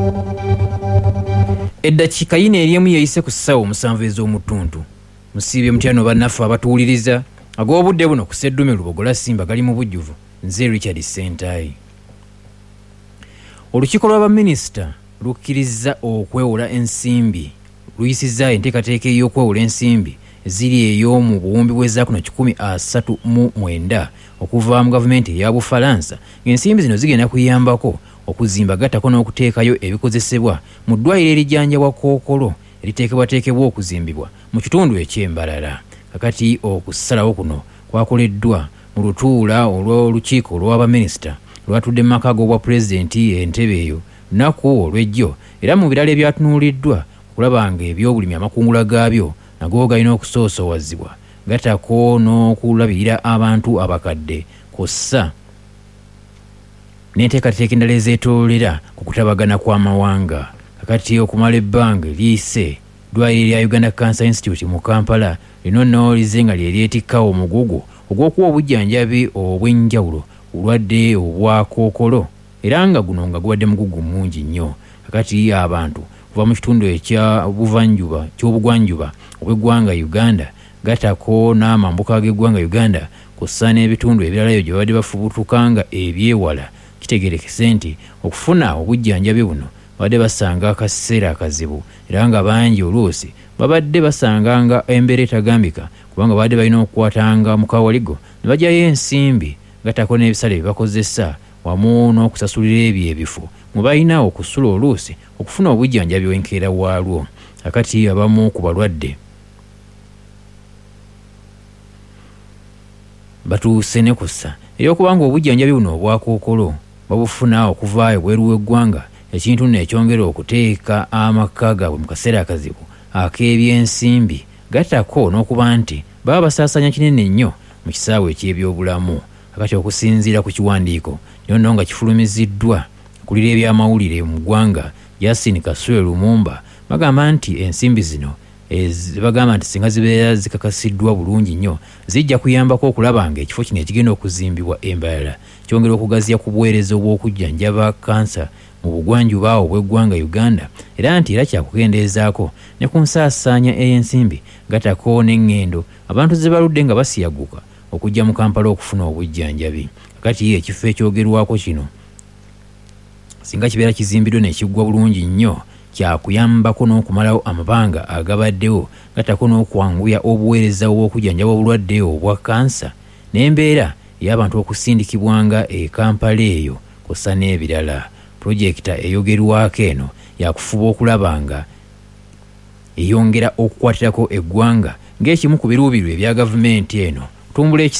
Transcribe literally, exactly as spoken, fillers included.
Eddakiika yina erimu yeyise ku ssaawa omusanvu ez'omutuntu. Musiibye mutyano bannaffe abatuwuliriza ag'obudde buno ku Sseddume Lubogola Simba gali mu bujjuvu. Nze Richard Sentayi. Olukiiko lw'abaminisita lukkirizza okwewola ensimbi luyisizza enteekateeka ey'okwewola ensimbi ziri ey'omu buwumbi bw'eza kuno kikumi asatu mu mwenda okuva mu gavumenti eya Bufalansa ng'ensimbi zino zigenda kuyambako okuzimba gattako n'okuteekayo ebikozesebwa mu ddwaliro erijjanjabwa Kkookolo eriteekebwateekebwa okuzimbibwa mu kitundu eky'Embalala. Kakati okusalawo kuno kwakoleddwa mu lutuula olw'olukiiko lw'abaminisita lwatudde mu maka g'obwa pulezidenti entebe eyo nnaku olw'ejjo, era mu biraala ebyatunuuliddwa okulaba nga ebyobulimi amakungula gaabyo nago galina okusoosoowazibwa gattako n'okulabirira abantu abakadde kw'ossa n'enteekateeka endala ezeetoolera ku kutabagana kw'amawanga. Kakati okumala ebbanga liise ddwaliro lya Uganda Cancer Institute mu Kampala lino nno lize nga lye lyetikkawo omugugu ogw'okuwa obujjanjabi obw'enjawulo obulwadde obwa Kkookolo era nga guno nga gubadde mugugu mungi nnyo. Kakati abantu kuva mu kitundu ekya buvanjuba ky'obugwanjuba obw'eggwanga Uganda gattako n'amambuka g'eggwanga Uganda kw'ossa n'ebitundu ebirala ebyo gye babadde bafubutukanga ebyewala kitegeerekese nti okufuna obujjanjabi buno babadde basanga akaseera akazibu era nga bangi oluusi babadde basanganga embeera etagambika kubanga babadde balina okukwatanga mu kawaligo ne bajjayo ensimbi gattako n'ebisale bye bakozesa wamu n'okusasulira ebyo ebifo mwe balina okusula oluusi okufuna obujjanjabi bw'enkeera waalwo. Kakati abamu ku balwadde batuuse ne kussa ery'okubanga obujjanjabi buno obwa Kkookolo babufuna okuva ebweru w'eggwanga, ekintu nno ekyongera okuteeka amaka gaabwe mu kaseera akazibu ak'ebyensimbi gattako n'okuba nti baba basaasaanya kinene nnyo mu kisaawe eky'ebyobulamu. Kakati okusinziira ku kiwandiiko nno nga kifulumiziddwa kulira ebyamawulire mu ggwanga Yasin Kasule Lumumba bagamba nti ensimbi zino bagamba nti singa zibeera zikakasiddwa bulungi nnyo zijja kuyambako okulaba nga ekifo kino ekigenda okuzimbibwa Embalala kyongera okugaziya ku buweereza obw'okujjanjaba kansa mu bugwanjuba obw'eggwanga Uganda era nti era kyakukendeezaako ne ku nsaasaanya ey'ensimbi gattako n'eŋŋendo abantu ze baludde nga basiyaguka okujja mu Kampala okufuna obujjanjabi. Kakati ekifo ekyogerwako kino singa kibeera kizimbiddwa ne kiggwa bulungi nnyo kyakuyambako n'okumalawo amabanga agabaddewo gattako n'okwanguya obuweereza obw'okujjanjaba obulwadde obwa kansa n'embeera ey'abantu okusindikibwanga e Kampala eyo kw'ossa n'ebirala. Pulojekita eyogerwako eno yakufuba okulaba nga eyongera okukwatirako eggwanga ng'ekimu ku biruubirirwa ebya gavumenti eno tumbula